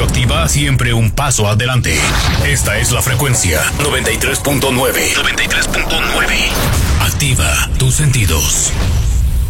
Radio Activa, siempre un paso adelante. Esta es la frecuencia 93.9. 93.9. Activa tus sentidos.